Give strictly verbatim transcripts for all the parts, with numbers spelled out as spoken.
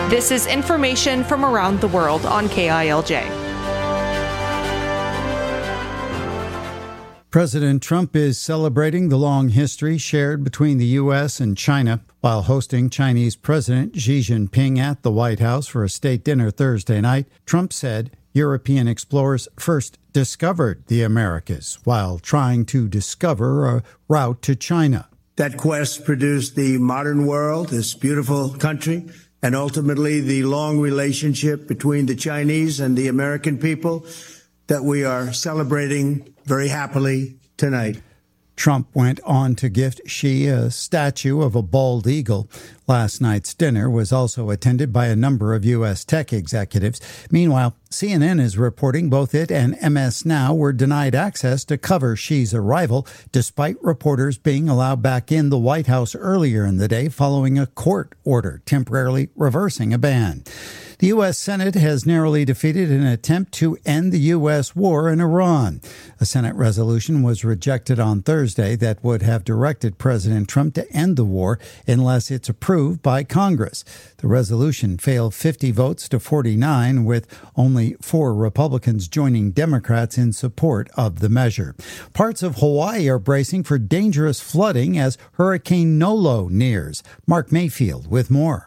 This is information from around the world on K I L J. President Trump is celebrating the long history shared between the U S and China while hosting Chinese President Xi Jinping at the White House for a state dinner Thursday night. Trump said European explorers first discovered the Americas while trying to discover a route to China. That quest produced the modern world, this beautiful country, and ultimately the long relationship between the Chinese and the American people that we are celebrating very happily tonight. Trump went on to gift Xi a statue of a bald eagle. Last night's dinner was also attended by a number of U S tech executives. Meanwhile, C N N is reporting both it and M S Now were denied access to cover Xi's arrival, despite reporters being allowed back in the White House earlier in the day following a court order temporarily reversing a ban. The U S Senate has narrowly defeated an attempt to end the U S war in Iran. A Senate resolution was rejected on Thursday that would have directed President Trump to end the war unless it's approved by Congress. The resolution failed fifty votes to forty-nine, with only four Republicans joining Democrats in support of the measure. Parts of Hawaii are bracing for dangerous flooding as Hurricane Nolo nears. Mark Mayfield with more.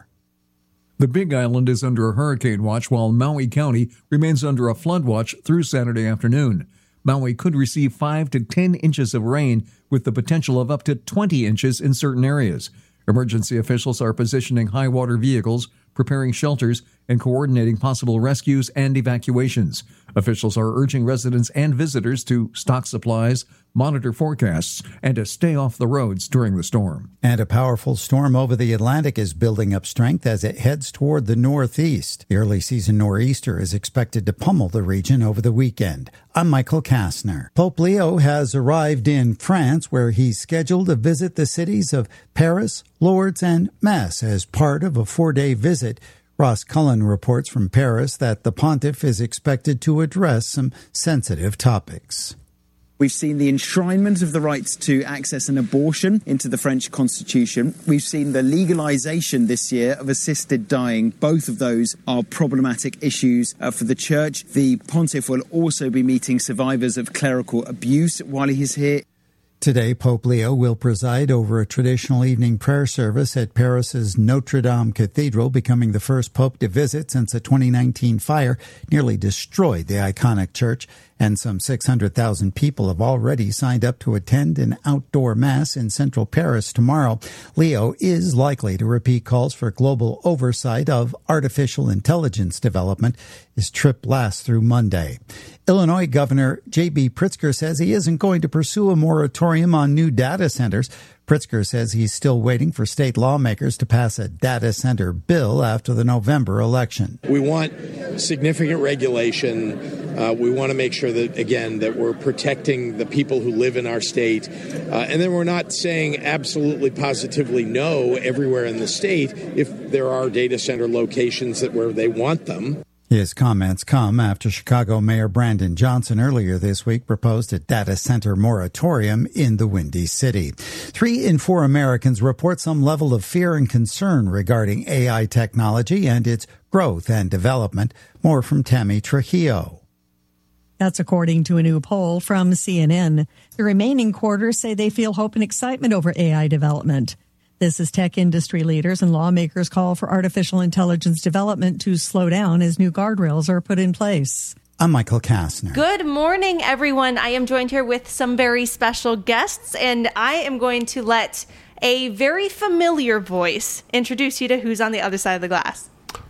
The Big Island is under a hurricane watch while Maui County remains under a flood watch through Saturday afternoon. Maui could receive five to ten inches of rain with the potential of up to twenty inches in certain areas. Emergency officials are positioning high water vehicles, preparing shelters, and coordinating possible rescues and evacuations. Officials are urging residents and visitors to stock supplies, monitor forecasts, and to stay off the roads during the storm. And a powerful storm over the Atlantic is building up strength as it heads toward the northeast. The early season nor'easter is expected to pummel the region over the weekend. I'm Michael Kastner. Pope Leo has arrived in France, where he's scheduled to visit the cities of Paris, Lourdes, and Metz as part of a four-day visit. Ross Cullen reports from Paris that the pontiff is expected to address some sensitive topics. We've seen the enshrinement of the right to access an abortion into the French constitution. We've seen the legalization this year of assisted dying. Both of those are problematic issues uh, for the church. The pontiff will also be meeting survivors of clerical abuse while he's here. Today, Pope Leo will preside over a traditional evening prayer service at Paris's Notre Dame Cathedral, becoming the first pope to visit since a twenty nineteen fire nearly destroyed the iconic church. And some six hundred thousand people have already signed up to attend an outdoor mass in central Paris tomorrow. Leo is likely to repeat calls for global oversight of artificial intelligence development. His trip lasts through Monday. Illinois Governor J B Pritzker says he isn't going to pursue a moratorium on new data centers. Pritzker says he's still waiting for state lawmakers to pass a data center bill after the November election. We want significant regulation. Uh, we want to make sure that, again, that we're protecting the people who live in our state. Uh, and then we're not saying absolutely positively no everywhere in the state if there are data center locations that where they want them. His comments come after Chicago Mayor Brandon Johnson earlier this week proposed a data center moratorium in the Windy City. Three in four Americans report some level of fear and concern regarding A I technology and its growth and development. More from Tammy Trujillo. That's according to a new poll from C N N. The remaining quarters say they feel hope and excitement over A I development. This is tech industry leaders and lawmakers call for artificial intelligence development to slow down as new guardrails are put in place. I'm Michael Kastner. Good morning, everyone. I am joined here with some very special guests, and I am going to let a very familiar voice introduce you to who's on the other side of the glass.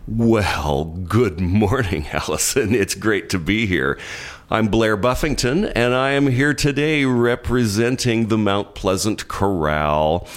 Well, good morning, Allison. It's great to be here. I'm Blair Buffington, and I am here today representing the Mount Pleasant Corral,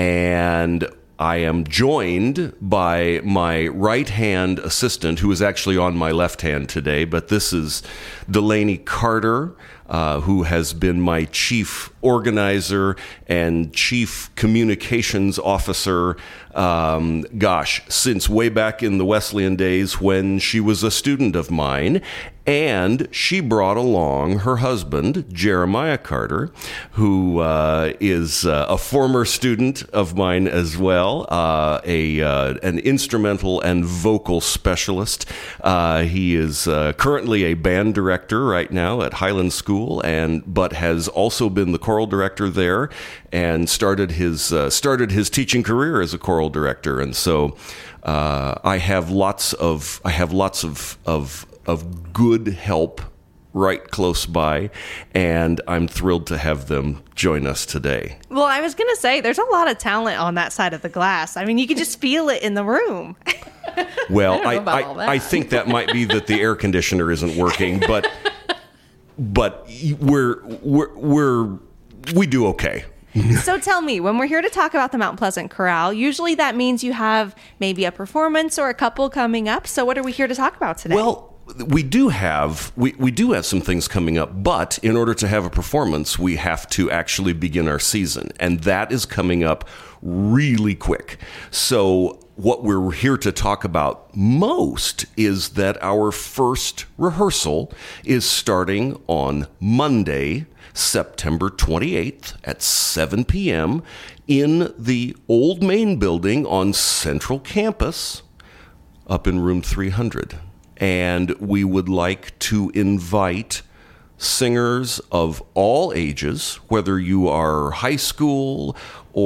and I am joined by my right-hand assistant, who is actually on my left hand today, but this is Delaney Carter. uh, who has been my chief organizer and chief communications officer, um, gosh, since way back in the Wesleyan days when she was a student of mine. And she brought along her husband, Jeremiah Carter, who uh, is uh, a former student of mine as well, uh, a uh, an instrumental and vocal specialist. Uh, he is uh, currently a band director right now at Highland School, and but has also been the choral director there, and started his uh, started his teaching career as a choral director. And so uh, I have lots of I have lots of of of good help right close by, and I'm thrilled to have them join us today. Well, I was going to say, there's a lot of talent on that side of the glass. I mean, you can just feel it in the room. Well, I, I, I, I think that might be that the air conditioner isn't working, but but we're we're we're we do okay. So tell me, when we're here to talk about the Mount Pleasant Chorale, usually that means you have maybe a performance or a couple coming up. So what are we here to talk about today? Well, we do have we, we do have some things coming up, but in order to have a performance, we have to actually begin our season, and that is coming up really quick. So what we're here to talk about most is that our first rehearsal is starting on Monday, September twenty-eighth at seven p.m. in the Old Main Building on Central Campus up in room three hundred. And we would like to invite singers of all ages, whether you are high school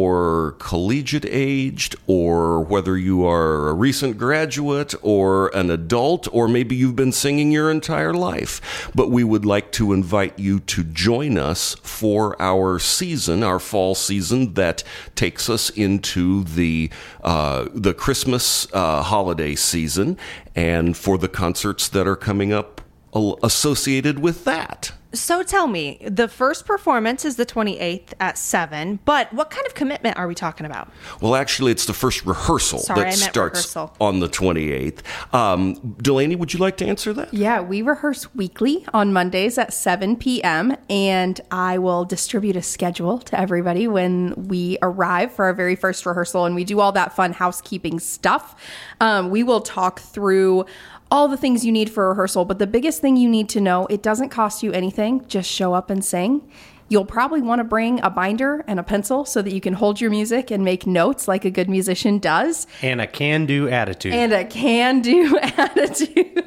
or collegiate aged, or whether you are a recent graduate or an adult, or maybe you've been singing your entire life. But we would like to invite you to join us for our season, our fall season that takes us into the uh, the Christmas uh, holiday season, and for the concerts that are coming up associated with that. So tell me, the first performance is the twenty-eighth at seven, but what kind of commitment are we talking about? Well, actually, it's the first rehearsal Sorry, that I meant starts rehearsal. on the twenty-eighth. Um, Delaney, would you like to answer that? Yeah, we rehearse weekly on Mondays at seven p.m., and I will distribute a schedule to everybody when we arrive for our very first rehearsal, and we do all that fun housekeeping stuff. Um, we will talk through all the things you need for rehearsal, but the biggest thing you need to know, it doesn't cost you anything. Just show up and sing. You'll probably want to bring a binder and a pencil so that you can hold your music and make notes like a good musician does. And a can-do attitude. And a can-do attitude.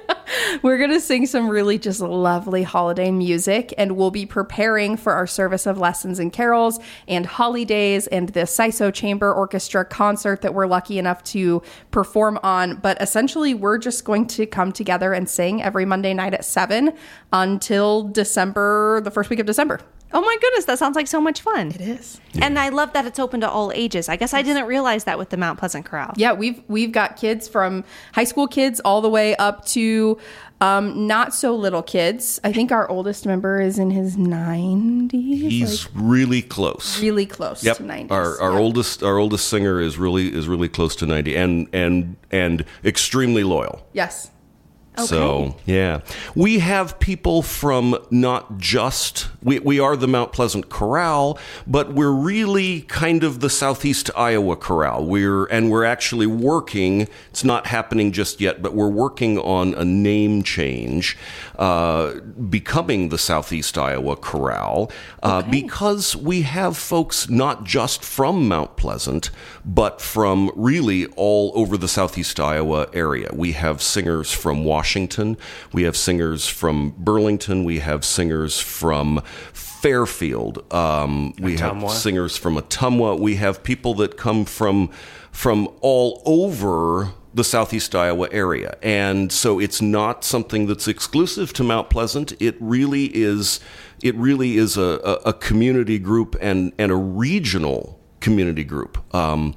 We're going to sing some really just lovely holiday music, and we'll be preparing for our service of lessons and carols and holidays and the C I S O Chamber Orchestra concert that we're lucky enough to perform on. But essentially, we're just going to come together and sing every Monday night at seven until December, the first week of December. Oh my goodness, that sounds like so much fun. It is. And I love that it's open to all ages. I guess I didn't realize that with the Mount Pleasant Chorale. Yeah, we've we've got kids from high school kids all the way up to um, not so little kids. I think our oldest member is in his nineties. He's like, really close. Really close yep. to nineties. Our our yeah. oldest our oldest singer is really is really close to ninety, and and and extremely loyal. Yes. Okay. So, yeah. We have people from not just, we, we are the Mount Pleasant Chorale, but we're really kind of the Southeast Iowa Chorale. We're, and we're actually working, it's not happening just yet, but we're working on a name change, uh, becoming the Southeast Iowa Chorale, uh, Okay. because we have folks not just from Mount Pleasant, but from really all over the Southeast Iowa area. We have singers from Washington. Washington. We have singers from Burlington. We have singers from Fairfield. Um, we Ottumwa. have singers from Ottumwa. We have people that come from from all over the Southeast Iowa area. And so it's not something that's exclusive to Mount Pleasant. It really is it really is a, a, a community group and, and a regional community group. Um,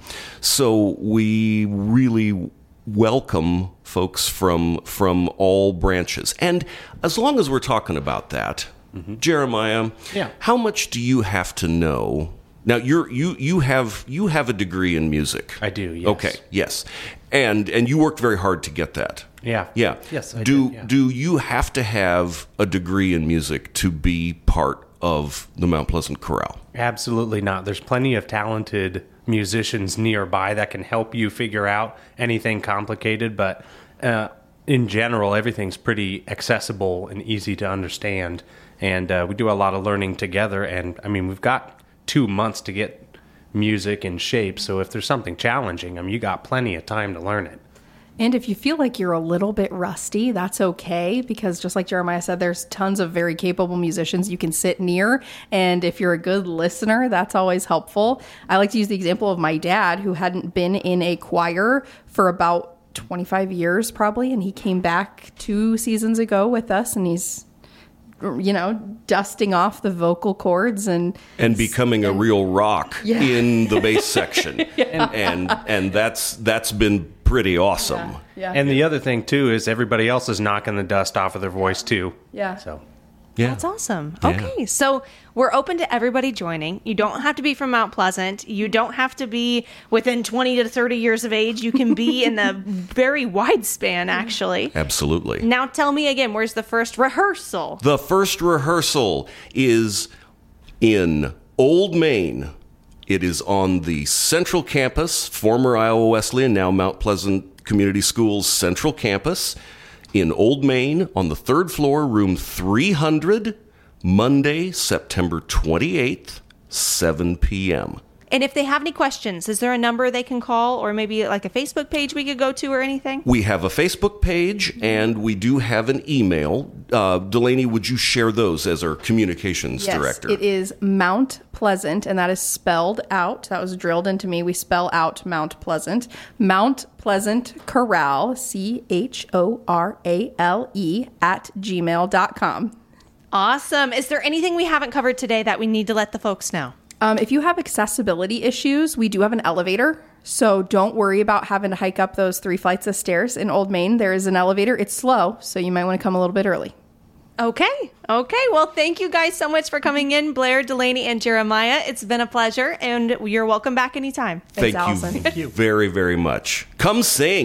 so we really welcome folks from from all branches. And as long as we're talking about that, mm-hmm. Jeremiah, yeah. how much do you have to know Now you're you you have you have a degree in music. I do. Yes. Okay. Yes. And and you worked very hard to get that. Yeah. Yeah. Yes. I do did, yeah. do you have to have a degree in music to be part of the Mount Pleasant Chorale? Absolutely not. There's plenty of talented musicians nearby that can help you figure out anything complicated, but uh, in general, everything's pretty accessible and easy to understand. And uh, we do a lot of learning together. And I mean, we've got two months to get music in shape. So if there's something challenging, I mean, you got plenty of time to learn it. And if you feel like you're a little bit rusty, that's okay, because just like Jeremiah said, there's tons of very capable musicians you can sit near. And if you're a good listener, that's always helpful. I like to use the example of my dad, who hadn't been in a choir for about twenty-five years probably. And he came back two seasons ago with us, and he's, you know, dusting off the vocal cords and and becoming a real rock Yeah. in the bass section. yeah. And and that's that's been pretty awesome. Yeah. yeah. And the other thing, too, is everybody else is knocking the dust off of their voice, too. Yeah. So, Yeah. That's awesome. Yeah. Okay, so we're open to everybody joining. You don't have to be from Mount Pleasant. You don't have to be within twenty to thirty years of age. You can be in the very wide span, actually. Absolutely. Now tell me again, where's the first rehearsal? The first rehearsal is in Old Main. It is on the Central Campus, former Iowa Wesleyan, now Mount Pleasant Community Schools Central Campus, in Old Main on the third floor, room three hundred, Monday, September twenty-eighth, seven p.m. And if they have any questions, is there a number they can call, or maybe like a Facebook page we could go to or anything? We have a Facebook page, and we do have an email. Uh, Delaney, would you share those as our communications yes, director? It is Mount Pleasant, and that is spelled out. That was drilled into me. We spell out Mount Pleasant. Mount Pleasant Chorale, C H O R A L E, at gmail dot com. Awesome. Is there anything we haven't covered today that we need to let the folks know? Um, if you have accessibility issues, we do have an elevator. So don't worry about having to hike up those three flights of stairs in Old Main. There is an elevator. It's slow, so you might want to come a little bit early. Okay. Okay. Well, thank you guys so much for coming in, Blair, Delaney, and Jeremiah. It's been a pleasure, and you're welcome back anytime. Thank Thanks, you Allison. very, very much. Come sing.